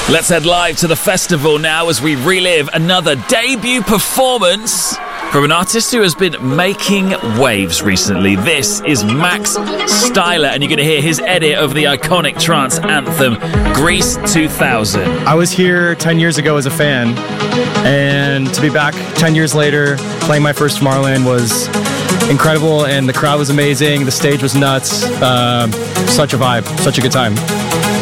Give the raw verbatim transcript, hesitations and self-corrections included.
Let's head live to the festival now as we relive another debut performance from an artist who has been making waves recently. This is Max Styler, and you're going to hear his edit of the iconic trance anthem, Grease two thousand. I was here ten years ago as a fan, and to be back ten years later playing my first Tomorrowland was incredible, and the crowd was amazing, the stage was nuts. Uh, such a vibe, such a good time.